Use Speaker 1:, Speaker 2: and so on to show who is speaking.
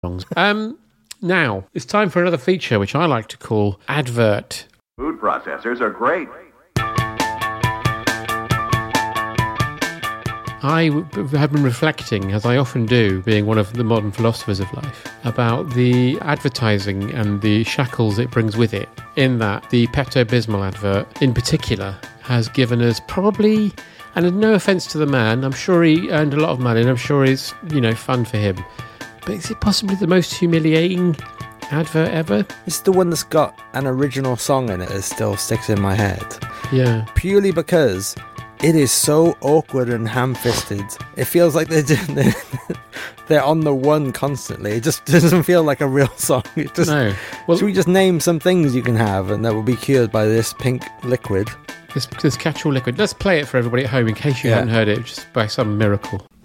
Speaker 1: Now, it's time for another feature, which I like to call Advert.
Speaker 2: Food processors are great.
Speaker 1: I have been reflecting, as I often do, being one of the modern philosophers of life, about the advertising and the shackles it brings with it, in that the Pepto-Bismol advert, in particular, has given us probably, and no offence to the man, I'm sure he earned a lot of money, and I'm sure it's, fun for him, but is it possibly the most humiliating advert ever?
Speaker 3: It's the one that's got an original song in it that still sticks in my head.
Speaker 1: Yeah.
Speaker 3: Purely because it is so awkward and ham-fisted. It feels like they're on the one constantly. It just doesn't feel like a real song.
Speaker 1: No. Well,
Speaker 3: should we just name some things you can have and that will be cured by this pink liquid?
Speaker 1: This catch-all liquid. Let's play it for everybody at home in case you haven't heard it just by some miracle.